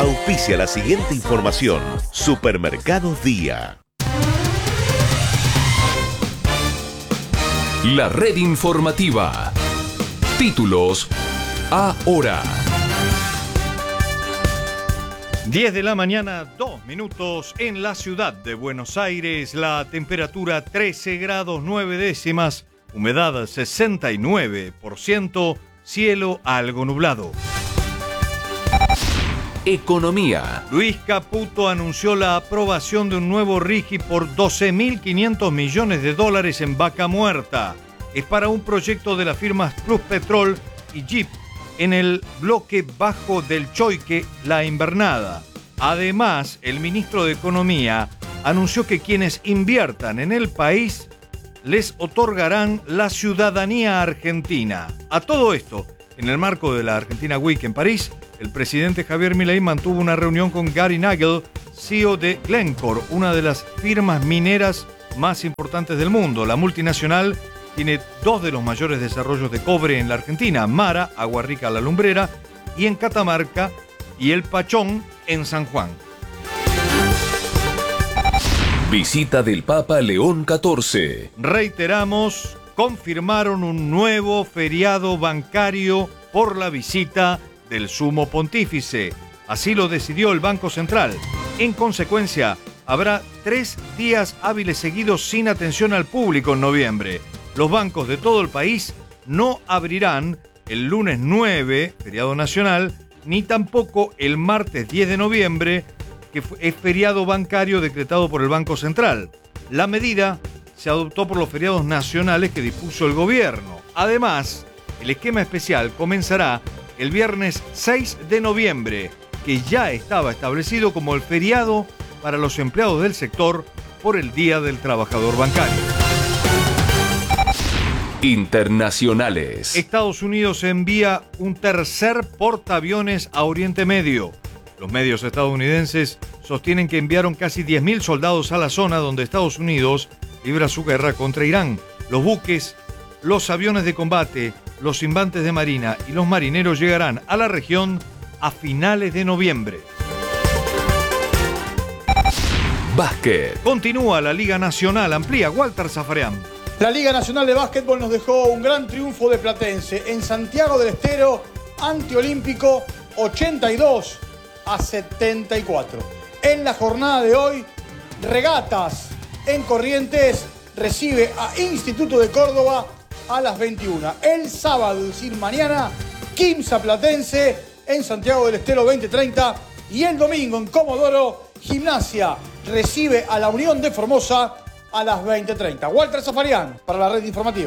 Auspicia la siguiente información. Supermercados Día. La red informativa. Títulos ahora. 10 de la mañana, 2 minutos en la ciudad de Buenos Aires. La temperatura 13 grados 9 décimas, humedad 69%, cielo algo nublado. Economía. Luis Caputo anunció la aprobación de un nuevo RIGI por $12.500 millones en Vaca Muerta. Es para un proyecto de las firmas Pluspetrol y Jeep en el bloque bajo del Choique, La Invernada. Además, el ministro de Economía anunció que quienes inviertan en el país les otorgarán la ciudadanía argentina. A todo esto, en el marco de la Argentina Week en París, el presidente Javier Milei mantuvo una reunión con Gary Nagel, CEO de Glencore, una de las firmas mineras más importantes del mundo. La multinacional tiene dos de los mayores desarrollos de cobre en la Argentina, Mara, Agua Rica La Lumbrera, y en Catamarca, y El Pachón en San Juan. Visita del Papa León XIV. Reiteramos, confirmaron un nuevo feriado bancario por la visita del Sumo Pontífice. Así lo decidió el Banco Central. En consecuencia, habrá 3 días hábiles seguidos sin atención al público en noviembre. Los bancos de todo el país no abrirán el lunes 9, feriado nacional, ni tampoco el martes 10 de noviembre, que es feriado bancario decretado por el Banco Central. La medida se adoptó por los feriados nacionales que dispuso el gobierno. Además, el esquema especial comenzará el viernes 6 de noviembre, que ya estaba establecido como el feriado para los empleados del sector por el Día del Trabajador Bancario. Internacionales. Estados Unidos envía un tercer portaaviones a Oriente Medio. Los medios estadounidenses sostienen que enviaron casi 10.000 soldados a la zona donde Estados Unidos libra su guerra contra Irán. Los buques, los aviones de combate, los infantes de marina y los marineros llegarán a la región a finales de noviembre. Básquet. Continúa la Liga Nacional, amplía Walter Zafarian. La Liga Nacional de Básquetbol nos dejó un gran triunfo de Platense en Santiago del Estero, antiolímpico, 82-74. En la jornada de hoy, Regatas en Corrientes recibe a Instituto de Córdoba a las 21. El sábado, es decir, mañana, Quimsa Platense en Santiago del Estero 20:30. Y el domingo en Comodoro, Gimnasia recibe a la Unión de Formosa a las 20:30. Walter Zafarian para la red informativa.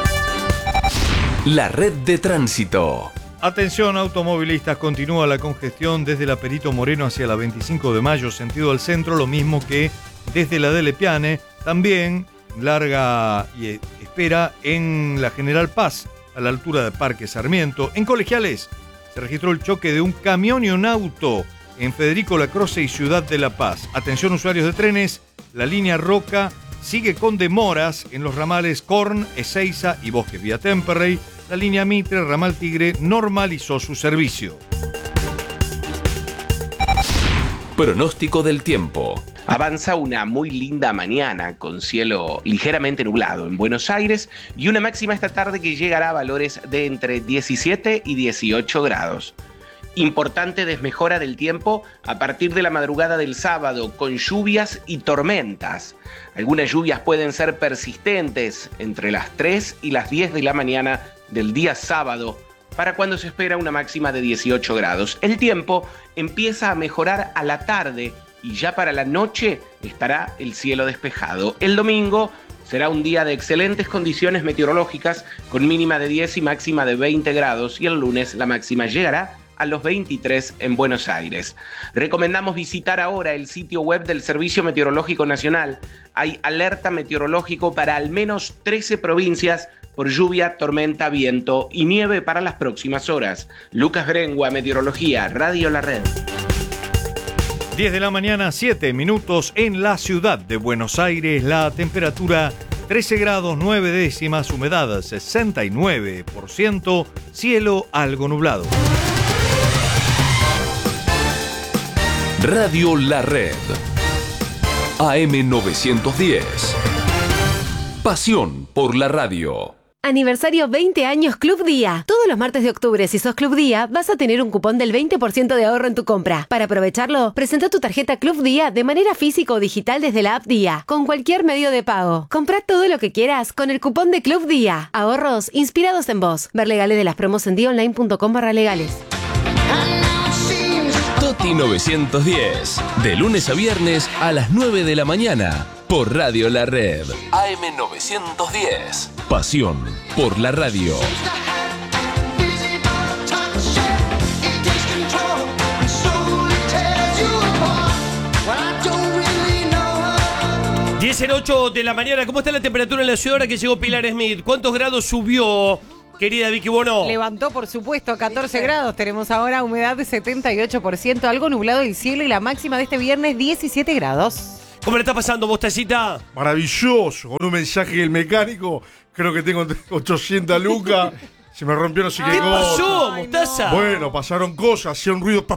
La red de tránsito. Atención automovilistas, continúa la congestión desde la Perito Moreno hacia la 25 de mayo, sentido al centro, lo mismo que desde la Delle Piane. También larga y espera en la General Paz, a la altura de Parque Sarmiento. En Colegiales se registró el choque de un camión y un auto en Federico Lacroce y Ciudad de La Paz. Atención usuarios de trenes, la línea Roca sigue con demoras en los ramales Corn, Ezeiza y Bosques vía Temperley. La línea Mitre, ramal Tigre, normalizó su servicio. Pronóstico del tiempo. Avanza una muy linda mañana con cielo ligeramente nublado en Buenos Aires y una máxima esta tarde que llegará a valores de entre 17 y 18 grados. Importante desmejora del tiempo a partir de la madrugada del sábado con lluvias y tormentas. Algunas lluvias pueden ser persistentes entre las 3 y las 10 de la mañana del día sábado, para cuando se espera una máxima de 18 grados. El tiempo empieza a mejorar a la tarde y ya para la noche estará el cielo despejado. El domingo será un día de excelentes condiciones meteorológicas con mínima de 10 y máxima de 20 grados y el lunes la máxima llegará a los 23 en Buenos Aires. Recomendamos visitar ahora el sitio web del Servicio Meteorológico Nacional. Hay alerta meteorológico para al menos 13 provincias por lluvia, tormenta, viento y nieve para las próximas horas. Lucas Brengua, Meteorología, Radio La Red. 10 de la mañana, 7 minutos en la ciudad de Buenos Aires. La temperatura 13 grados 9 décimas, humedad 69%, cielo algo nublado. Radio La Red. AM910. Pasión por la radio. Aniversario 20 años Club Día. Todos los martes de octubre, si sos Club Día, vas a tener un cupón del 20% de ahorro en tu compra. Para aprovecharlo, presenta tu tarjeta Club Día de manera física o digital desde la app Día, con cualquier medio de pago. Comprá todo lo que quieras con el cupón de Club Día. Ahorros inspirados en vos. Ver legales de las promos en diaonline.com/legales. Toti 910. De lunes a viernes a las 9 de la mañana. Por Radio La Red. AM910. Pasión por la radio. Diez en 8 de la mañana. ¿Cómo está la temperatura en la ciudad ahora que llegó Pilar Smith? ¿Cuántos grados subió, querida Vicky Bono? Levantó, por supuesto, 14 grados. Tenemos ahora humedad de 78%, algo nublado el cielo y la máxima de este viernes 17 grados. ¿Cómo le está pasando, Mostacita? Maravilloso, con un mensaje del mecánico. Creo que tengo 800 lucas. Se me rompió no sé qué cosa. ¿Qué pasó, Mostaza? Bueno, pasaron cosas, hacía un ruido.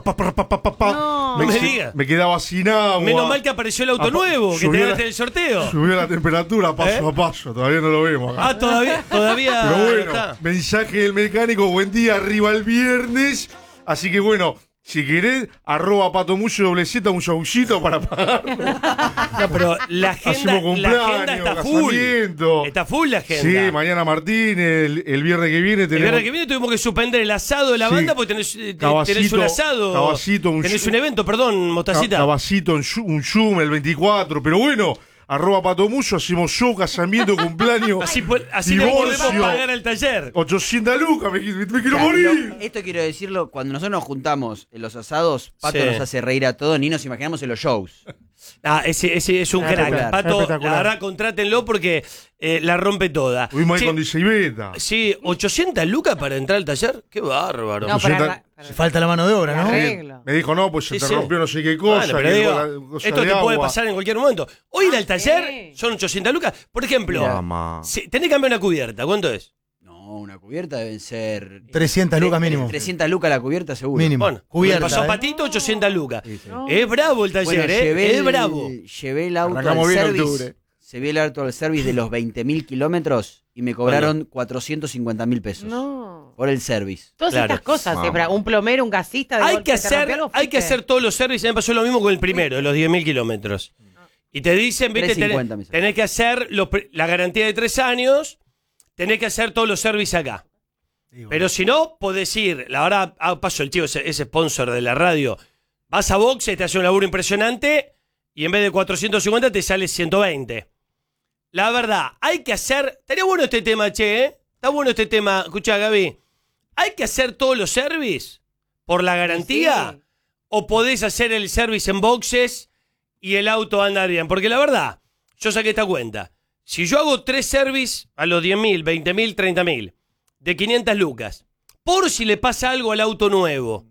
No. No me digas. Me quedaba sin agua. Menos mal que apareció el auto nuevo, que te ganaste el sorteo. Subió la temperatura paso a paso, todavía no lo vemos acá. Ah, todavía. Pero bueno, está. mensaje del mecánico, buen día, arriba el viernes. Así que bueno, si querés, @patomucho WZ, un showcito para pagarlo. No, pero la agenda está full. Casamiento. Está full la agenda. Sí, mañana Martín, el viernes que viene tenemos... El viernes que viene tuvimos que suspender el asado de la banda porque tenés un asado. Cabacito, tenés un evento, perdón, Mostacita. Cabacito, un Zoom el 24, pero bueno... @patomucho, hacemos show, casamiento, cumpleaños. Así le podemos pagar al taller. 800 lucas, me quiero morir. Esto quiero decirlo, cuando nosotros nos juntamos en los asados, Pato nos hace reír a todos, ni nos imaginamos en los shows. Ese es un crack. Pato, la verdad, contrátenlo porque la rompe toda. Tuvimos ahí con DJ Beta. Sí, 800 lucas para entrar al taller. Qué bárbaro. No, falta la mano de obra, ¿no? Me dijo, no, pues se te rompió no sé qué cosa. Bueno, pero digo, esto te puede pasar en cualquier momento. Hoy ir al taller son 800 lucas. Por ejemplo, tenés que cambiar una cubierta. ¿Cuánto es? No, una cubierta deben ser... 300 lucas mínimo. 300 lucas la cubierta seguro. Mínimo. Bueno, cubierta, pasó Patito, 800 lucas. Sí. Es bravo el taller, es bravo. Llevé el auto al service. Llevé el auto al service de los 20.000 kilómetros y me cobraron 450.000 pesos. No. Por el service. Todas estas cosas, un plomero, un gasista. Hay que hacer todos los servicios. Me pasó lo mismo con el primero, de los 10.000 kilómetros. Y te dicen, viste, tenés que hacer la garantía de 3 años, tenés que hacer todos los servicios acá. Pero si no, podés ir. Ahora paso el chivo, ese sponsor de la radio. Vas a Boxe, te hace un laburo impresionante y en vez de 450 te sale 120. La verdad, hay que hacer... Estaría bueno este tema, che, ¿eh? Está bueno este tema. Escuchá, Gaby. ¿Hay que hacer todos los servicios por la garantía? Sí. ¿O podés hacer el service en boxes y el auto anda bien? Porque la verdad, yo saqué esta cuenta. Si yo hago 3 servicios a los 10.000, 20.000, 30.000, de 500 lucas, por si le pasa algo al auto nuevo,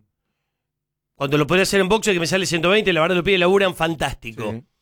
cuando lo podría hacer en boxes que me sale 120, la verdad los pibes laburan fantástico. Sí.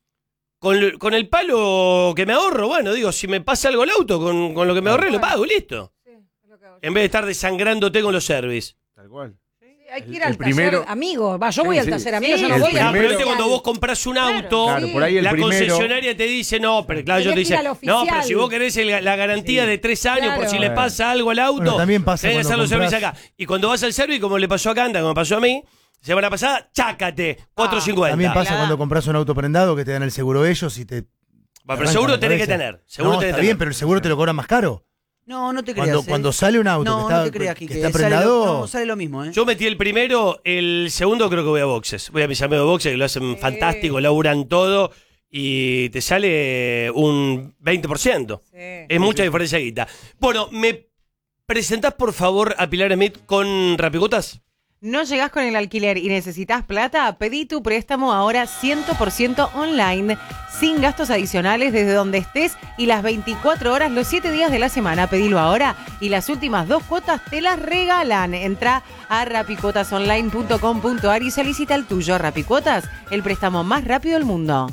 Con el palo que me ahorro, bueno, digo, si me pasa algo al auto, con lo que me ahorré, lo pago, listo. Sí, es lo que hago. En vez de estar desangrándote con los service. Tal cual. Hay que ir al taller amigo. Yo voy al taller amigo, yo no voy al taller. Pero cuando vos compras un auto, por ahí la concesionaria te dice, no, pero claro, yo te dice, no, pero si vos querés la garantía de 3 años por si le pasa algo al auto, también pasa tenés que hacer los servicios acá. Y cuando vas al service, como le pasó a Canta, como me pasó a mí, semana pasada, chácate, 4.50. También pasa cuando compras un auto prendado que te dan el seguro ellos y te... Pero seguro tenés que tener. Está bien, pero el seguro te lo cobran más caro. No te creas. Cuando sale un auto que está prendado... Sale lo mismo, ¿eh? Yo metí el primero, el segundo creo que voy a boxes. Voy a mis amigos de boxes que lo hacen fantástico, laburan todo y te sale un 20%. Sí. Es mucha diferencia de guita. Bueno, ¿me presentás por favor a Pilar Smith con Rapicuotas? ¿No llegás con el alquiler y necesitas plata? Pedí tu préstamo ahora 100% online, sin gastos adicionales desde donde estés y las 24 horas, los 7 días de la semana. Pedilo ahora y las últimas 2 cuotas te las regalan. Entrá a rapicuotasonline.com.ar y solicita el tuyo. Rapicuotas, el préstamo más rápido del mundo.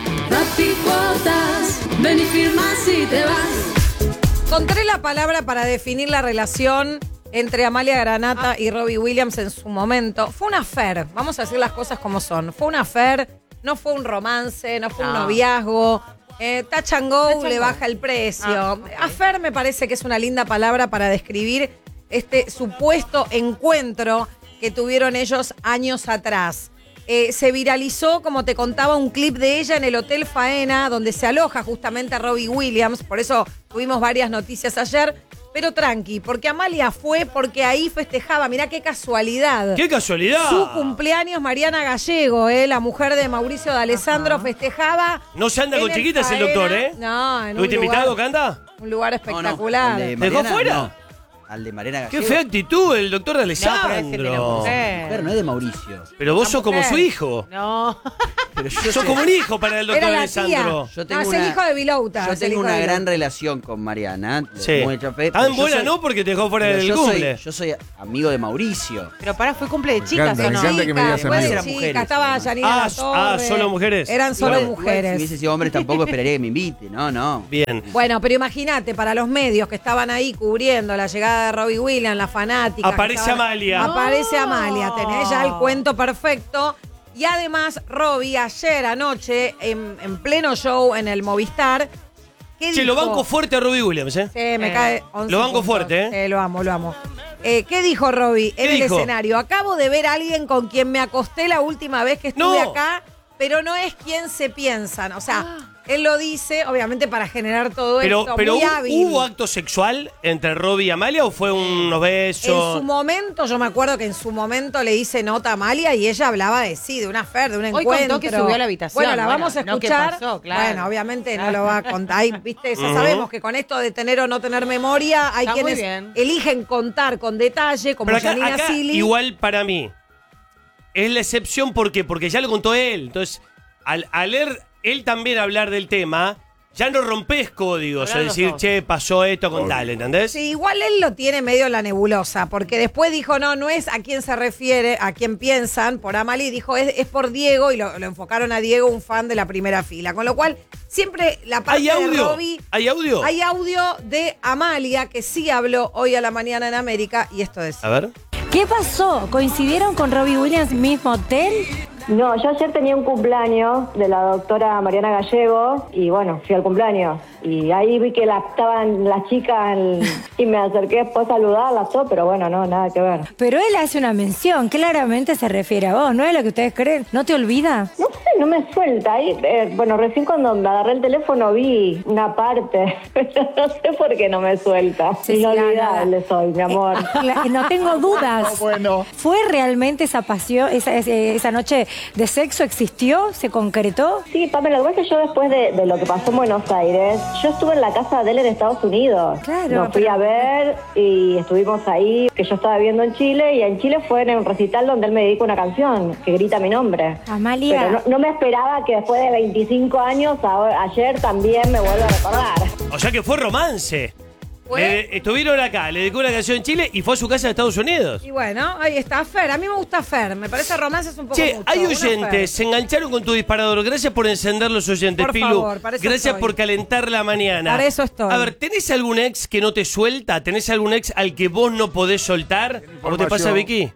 Rapicuotas, ven y firma si te vas. Encontré la palabra para definir la relación entre Amalia Granata y Robbie Williams en su momento. Fue una affair, vamos a decir las cosas como son. Fue una affair, no fue un romance, no fue un noviazgo. Touch and go le baja el precio. Affair me parece que es una linda palabra para describir este supuesto encuentro que tuvieron ellos años atrás. Se viralizó, como te contaba, un clip de ella en el Hotel Faena, donde se aloja justamente a Robbie Williams. Por eso tuvimos varias noticias ayer. Pero tranqui, porque Amalia fue porque ahí festejaba. Mirá qué casualidad. ¡Qué casualidad! Su cumpleaños, Mariana Gallego, la mujer de Mauricio D'Alessandro, festejaba. No se anda con chiquitas el doctor, ¿eh? No, en ¿Tuviste invitado, Canta? Un lugar espectacular. No, ¿Dejó fuera? No. Al de Mariana Gallego. Qué fea actitud el doctor D'Alessandro. No es de Mauricio. Pero vos sos como su hijo. No. Pero yo sos como un hijo para el doctor Era la D'Alessandro. Yo tengo es el hijo de Vilouta. Yo tengo una gran relación con Mariana. Sí. Tan buena no porque te dejó fuera del cumple. Yo soy amigo de Mauricio. Pero pará, fue cumple de chicas, ¿o no? que me digas amigo. Estaba Janina Latorre. Solo mujeres. Eran solo Si mujeres. hubiese sido hombres tampoco esperaría que me invite. No. Bien. Bueno, pero imagínate, para los medios que estaban ahí cubriendo la llegada de Robbie Williams, la fanática. Aparece Amalia. Aparece Amalia, tenés ya el cuento perfecto. Y además, Robbie, ayer anoche, en pleno show en el Movistar, ¿qué dijo? Lo banco fuerte a Robbie Williams, ¿eh? Sí, me cae 11 Lo banco puntos. fuerte, ¿eh? Lo amo. ¿Qué dijo Robbie en el escenario? Acabo de ver a alguien con quien me acosté la última vez que estuve acá, pero no es quien se piensan. O sea, él lo dice, obviamente, para generar todo esto. Pero muy hábil. ¿hubo acto sexual entre Robbie y Amalia o fue unos besos? En su momento, yo me acuerdo que en su momento le hice nota a Amalia y ella hablaba de una affair, de un Hoy encuentro. contó que subió a la habitación. Bueno, la vamos a no, ¿qué escuchar. pasó? Claro. Bueno, obviamente no lo va a contar. Ahí, viste, ya sabemos que con esto de tener o no tener memoria, hay Está muy quienes bien. eligen contar con detalle, como Pero Janina acá Silly. igual para mí es la excepción porque ya lo contó él. Entonces, al leer él también hablar del tema, ya no rompes códigos, Hablar es los decir, dos. che, pasó esto con tal, ¿entendés? Sí, igual él lo tiene medio en la nebulosa, porque después dijo, no es a quién se refiere, a quién piensan, por Amalia, y dijo, es por Diego, y lo enfocaron a Diego, un fan de la primera fila. Con lo cual, siempre la parte ¿Hay audio? de Robbie... ¿Hay audio? Hay audio de Amalia, que sí habló hoy a la mañana en América, y esto decía. A ver. ¿Qué pasó? ¿Coincidieron con Robbie Williams mismo hotel? No, yo ayer tenía un cumpleaños de la doctora Mariana Gallego y bueno, fui al cumpleaños. Y ahí vi que estaban las chicas y me acerqué después a saludarlas, todo, pero bueno, no, nada que ver. Pero él hace una mención, claramente se refiere a vos, ¿no es lo que ustedes creen? ¿No te olvida? No sé, no me suelta. Ahí, bueno, recién cuando me agarré el teléfono vi una parte, pero no sé por qué no me suelta. Sí, inolvidable soy, mi amor. No tengo dudas. Bueno. ¿Fue realmente esa pasión, esa noche de sexo existió? ¿Se concretó? Sí, Pamela, lo que pasa es que yo después de lo que pasó en Buenos Aires, yo estuve en la casa de él en Estados Unidos. Claro. Nos fui a ver y estuvimos ahí, que yo estaba viviendo en Chile, y en Chile fue en un recital donde él me dedica una canción que grita mi nombre. Amalia. Pero no me esperaba que después de 25 años, ayer también me vuelva a recordar. O sea que fue romance. Estuvieron acá, le dedicó una canción en Chile y fue a su casa de Estados Unidos. Y bueno, ahí está Fer. A mí me gusta Fer. Me parece romance es un poco Che, mucho. hay Una oyentes, se engancharon con tu disparador. Gracias por encender los oyentes, Por Pilu. favor, para eso Gracias estoy. por calentar la mañana. Para eso estoy. A ver, ¿tenés algún ex que no te suelta? ¿Tenés algún ex al que vos no podés soltar? ¿Cómo te pasa, Vicky?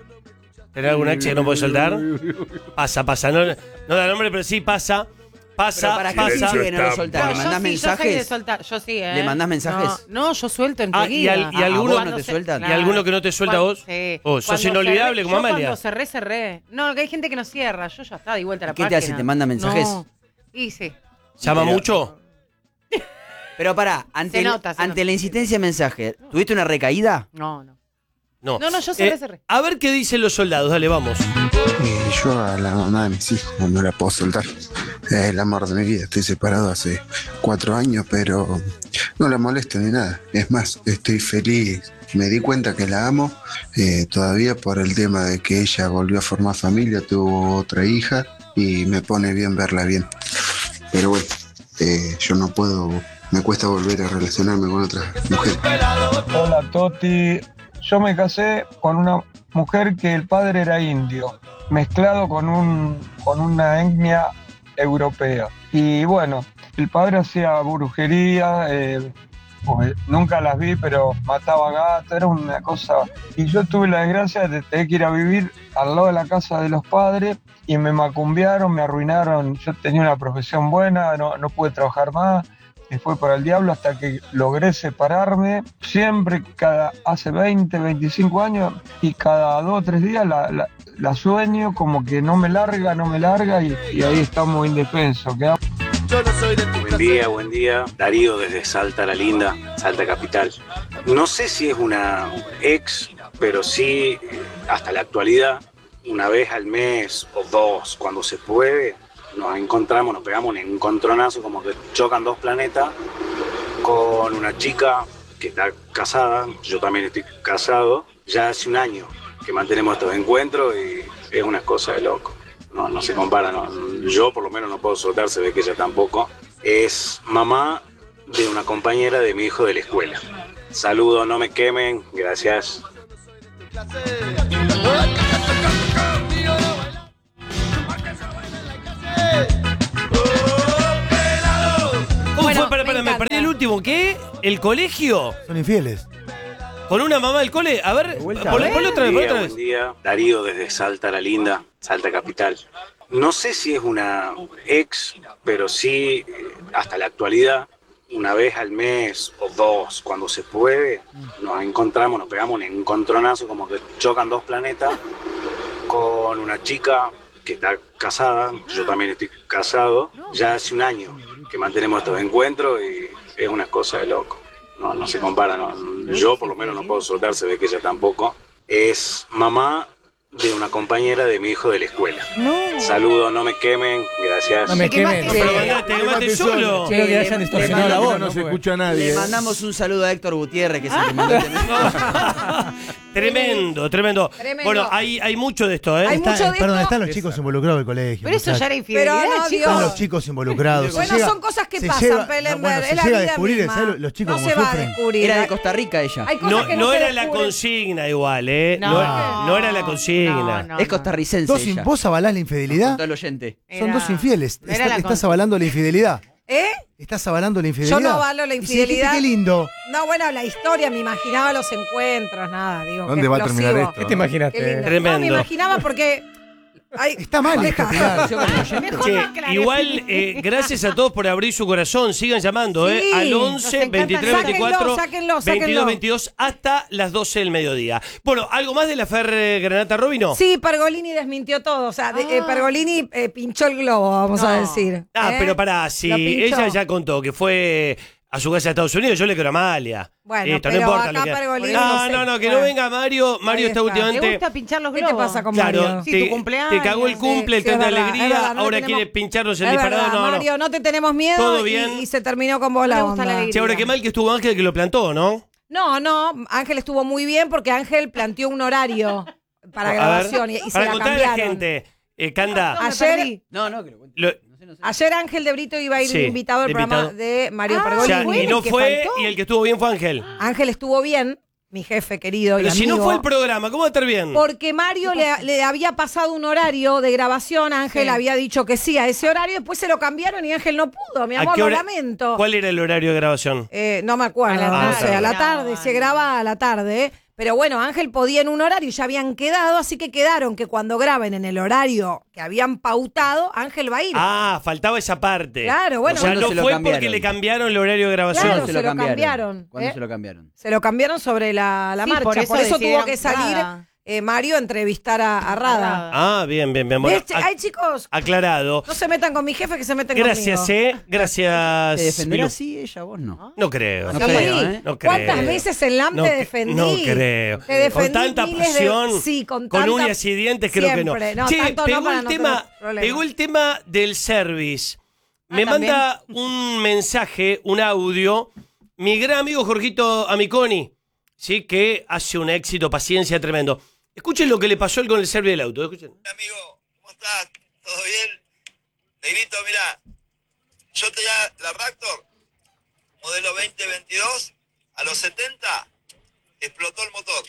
¿Tenés algún ex que no podés soltar? Pasa. No da nombre, pero sí pasa. Pero para qué dice que no lo soltás, ¿le mandás mensajes? Yo sí, ¿eh? ¿Le mandás mensajes? No, yo suelto ¿Y enseguida. alguno no te sueltan? ¿Y alguno que no te suelta a vos? Sí. Oh, sos Cuando inolvidable como yo Amalia. Cuando cerré. No, que hay gente que no cierra. Yo ya está, di vuelta a la ¿Qué página. te hace? ¿Te manda mensajes? No. Y sí. ¿Llama mucho? Pero pará, ante la insistencia de mensaje, ¿tuviste una recaída? No. No, yo cerré. A ver qué dicen los soldados, dale, vamos. Yo a la mamá de mis hijos no la puedo soltar. Es el amor de mi vida. Estoy separado hace 4 años, pero no la molesto ni nada. Es más, estoy feliz. Me di cuenta que la amo todavía por el tema de que ella volvió a formar familia, tuvo otra hija y me pone bien verla bien. Pero bueno, yo no puedo, me cuesta volver a relacionarme con otras mujeres. Hola Toti, yo me casé con una mujer que el padre era indio, mezclado con una etnia europea. Y bueno, el padre hacía brujería, porque nunca las vi, pero mataba gatos, era una cosa. Y yo tuve la desgracia de tener que ir a vivir al lado de la casa de los padres y me macumbiaron, me arruinaron. Yo tenía una profesión buena, no pude trabajar más. Me fue para el diablo hasta que logré separarme. Siempre, hace 20, 25 años, y cada 2 o 3 días la sueño, como que no me larga, y ahí estamos indefensos. Buen día. Darío desde Salta la Linda, Salta Capital. No sé si es una ex, pero sí, hasta la actualidad, una vez al mes o 2, cuando se puede, nos encontramos, nos pegamos un encontronazo, como que chocan 2 planetas, con una chica que está casada, yo también estoy casado, ya hace un año que mantenemos estos encuentros y es una cosa de loco. No se compara, no. Yo por lo menos no puedo soltar, se ve que ella tampoco. Es mamá de una compañera de mi hijo de la escuela. Saludos, no me quemen, gracias. ¿Cómo fue? Para, me perdí el último. ¿Qué? ¿El colegio? Son infieles. ¿Con una mamá del cole? A ver, ponle otra vez. Buen día. Darío desde Salta la Linda, Salta Capital. No sé si es una ex, pero sí, hasta la actualidad, una vez al mes o 2, cuando se puede, nos encontramos, nos pegamos un encontronazo, como que chocan 2 planetas, con una chica que está casada, yo también estoy casado, ya hace un año que mantenemos estos encuentros y es una cosa de loco. No se compara, no. Yo por lo menos no puedo soltar, se ve que ella tampoco. Es mamá de una compañera de mi hijo de la escuela. Saludos, no me quemen, gracias. No me quemen. Te quemaste solo. Creo que hayan distorsionado la voz. No se escucha a nadie. Le mandamos un saludo a Héctor Gutiérrez, que es el que mandó Tremendo. Bueno, hay mucho de esto, ¿eh? Hay mucho de esto. Perdón, están los chicos involucrados del colegio. Pero eso ya era infidelidad, Pero no, chicos. Están los chicos involucrados. Bueno, son cosas que pasan, Pellenberg. Es la se llega a vida descubrir, misma. ¿sabes? Los chicos no como se va a sufren. descubrir. Era de Costa Rica ella. Hay cosas que no se era la descubren. consigna igual, ¿eh? No era la consigna. Es costarricense ella. ¿Vos avalás la infidelidad? Contó el oyente. Son 2 infieles. era la Estás avalando la infidelidad. ¿Eh? ¿Estás avalando la infidelidad? Yo no avalo la Y si infidelidad. dijiste, qué lindo. No, bueno, la historia, me imaginaba los encuentros, nada, digo. ¿Dónde qué va a terminar explosivo. esto? ¿Qué te imaginaste? Qué lindo. Tremendo. No, me imaginaba porque... Está mal esto, Pilar. Che, igual, gracias a todos por abrir su corazón. Sigan llamando, Sí, al nos 11 encanta. 23 24 Sáquenlo. 22 22 hasta las 12 del mediodía. Bueno, ¿algo más de la Fer Granata Robino? Sí, Pergolini desmintió todo. O sea, Pergolini pinchó el globo, vamos a decir. Pero pará, si Lo pinchó. ella ya contó que fue a su casa de Estados Unidos, yo le creo a Amalia. Bueno, Listo, pero no importa acá lo que... Pergolini No, que no venga Mario. Mario está Ahí está. ¿Te últimamente... gusta pinchar los ¿Qué globos? te pasa con Claro, Mario? Sí, tu cumpleaños. te cagó el cumple, el Sí, tren de es verdad, alegría, es verdad, no ahora tenemos- quiere pincharnos el Es disparador. verdad, No. Mario, no te tenemos miedo. Todo y- bien. Y se terminó con vos No la le gusta la onda. alegría. Che, ahora qué mal que estuvo Ángel que lo plantó, ¿no? No, Ángel estuvo muy bien porque Ángel planteó un horario para grabación y se para la contar a la cambiaron. gente, Canda, Ayer, No, que lo cuente. lo- ayer Ángel de Brito iba a ir Sí, invitado al de programa invitado. de Mario o Pergolini. sea, y no que fue, faltó. y el que estuvo bien fue Ángel. Ángel estuvo bien, mi jefe querido Pero y si no amigo, fue el programa, ¿cómo va a estar bien? porque Mario le había pasado un horario de grabación, Ángel Sí. había dicho que sí a ese horario, después se lo cambiaron y Ángel no pudo, mi ¿A amor, qué lo hora- lamento. ¿Cuál era el horario de grabación? No me acuerdo, A la no tarde. sé, a la tarde, Graban. se graba a la tarde, pero bueno, Ángel podía en un horario y ya habían quedado, así que quedaron que cuando graben en el horario que habían pautado, Ángel va a ir. Ah, faltaba esa parte. Claro, bueno. O sea, ¿Cuándo no se lo fue cambiaron? porque le cambiaron el horario de grabación. Claro, ¿Cuándo se lo cambiaron. ¿Cuándo ¿eh? se lo cambiaron? Se lo cambiaron sobre la Sí, marcha, por eso tuvo decidieron que salir Rada. Mario a entrevistar a Rada. Ah, bien. Bueno, ¿Ves? Ay, chicos, aclarado. no se metan con mi jefe, que se meten Gracias, conmigo. Gracias. ¿Te defenderá Pilu. así ella, vos no? No creo. No Sí. creo, ¿eh? No creo. ¿Cuántas veces en LAM No te cre- defendí? no creo. Te defendí Con tanta miles de- pasión, sí, con tanta- uñas y dientes, creo que no. Siempre. No, Che, tanto no pegó, para el no tema, tener problema. pegó el tema del service. Me ¿también? manda un mensaje, un audio, mi gran amigo Jorgito Amiconi, ¿sí? Que hace un éxito, paciencia tremendo. Escuchen lo que le pasó con el service del auto. Escuchen. Amigo, ¿cómo estás? ¿Todo bien? Negrito, mirá, yo tenía la Raptor, modelo 2022, a los 70 explotó el motor.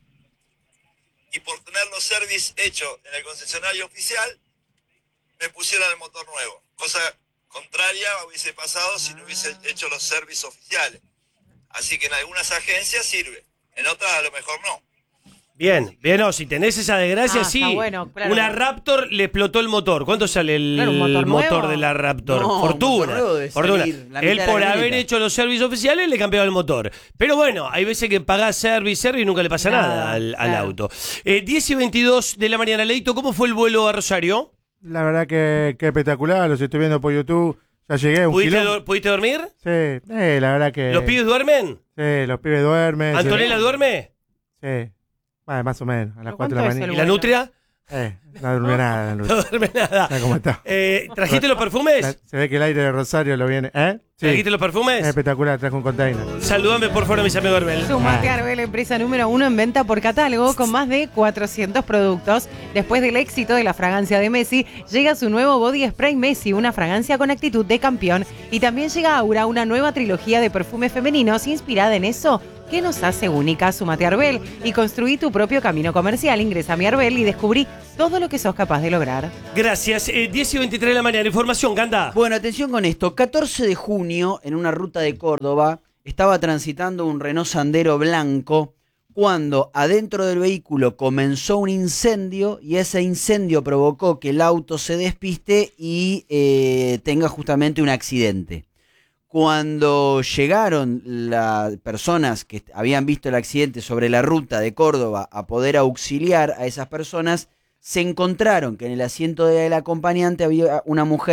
Y por tener los service hechos en el concesionario oficial, me pusieron el motor nuevo. Cosa contraria hubiese pasado si no hubiese hecho los service oficiales. Así que en algunas agencias sirve, en otras a lo mejor no. Bien, no, si tenés esa desgracia, sí. Está bueno, claro. Una Raptor le explotó el motor. ¿Cuánto sale el Claro, un motor nuevo. de la Raptor? No, Fortuna. un motor nuevo debe Fortuna. salir la Él mitad de por la haber camioneta. hecho los servicios oficiales le cambió el motor. Pero bueno, hay veces que pagás service y nunca le pasa nada al auto. 10 y 22 de la mañana, Leito, ¿cómo fue el vuelo a Rosario? La verdad que espectacular, los estoy viendo por YouTube. Ya llegué, ¿Pudiste dormir? Sí, la verdad que... ¿Los pibes duermen? Sí, los pibes duermen. ¿Antonella sí. duerme? Sí, bueno, más o menos, a las 4 de la mañana. ¿Y la nutria? No duerme nada la nutria. No duerme nada. ¿Cómo está? ¿Trajiste los perfumes? Se ve que el aire de Rosario lo viene, Sí. ¿Trajiste los perfumes? Espectacular, traje un container. Saludame por favor a mis amigos Arbel. Sumate a Arbel, empresa número 1 en venta por catálogo con más de 400 productos. Después del éxito de la fragancia de Messi, llega su nuevo Body Spray Messi, una fragancia con actitud de campeón. Y también llega Aura, una nueva trilogía de perfumes femeninos inspirada en eso que nos hace única. Sumate a Arbel y construí tu propio camino comercial. Ingresa a mi Arbel y descubrí todo lo que sos capaz de lograr. Gracias. 10 y 23 de la mañana. Información, Ganda. Bueno, atención con esto. 14 de junio, en una ruta de Córdoba, estaba transitando un Renault Sandero blanco cuando adentro del vehículo comenzó un incendio y ese incendio provocó que el auto se despiste y tenga justamente un accidente. Cuando llegaron las personas que habían visto el accidente sobre la ruta de Córdoba a poder auxiliar a esas personas, se encontraron que en el asiento del acompañante había una mujer